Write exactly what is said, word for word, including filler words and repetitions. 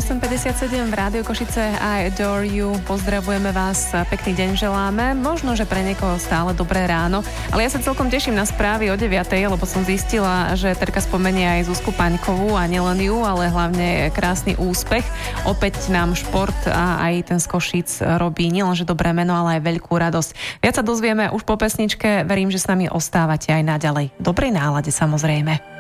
osem päťdesiatsedem v Rádiu Košice I Adore You. Pozdravujeme vás, pekný deň želáme. Možno, že pre niekoho stále dobré ráno, ale ja sa celkom teším na správy o deviatej, lebo som zistila, že Terka spomenie aj Zuzku Paňkovú a nielen ju, ale hlavne krásny úspech. Opäť nám šport a aj ten z Košíc robí nielenže dobré meno, ale aj veľkú radosť. Viac sa dozvieme už po pesničke, verím, že s nami ostávate aj naďalej. Dobrej nálade samozrejme.